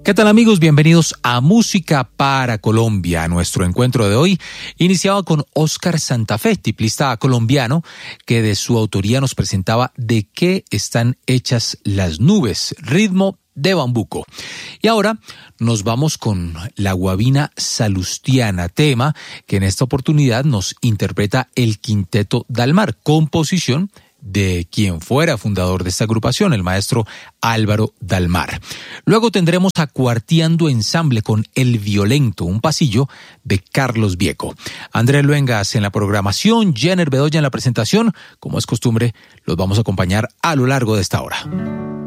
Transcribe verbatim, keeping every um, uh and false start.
¿Qué tal, amigos? Bienvenidos a Música para Colombia. Nuestro encuentro de hoy iniciaba con Óscar Santa Fe, tiplista colombiano, que de su autoría nos presentaba De qué están hechas las nubes, ritmo de bambuco. Y ahora nos vamos con la guabina salustiana, tema que en esta oportunidad nos interpreta el Quinteto Dalmar, composición de quien fuera fundador de esta agrupación, el maestro Álvaro Dalmar. Luego tendremos a Cuarteando Ensamble con El Violento, un pasillo de Carlos Vieco. Andrés Luengas en la programación, Jenner Bedoya en la presentación. Como es costumbre, los vamos a acompañar a lo largo de esta hora.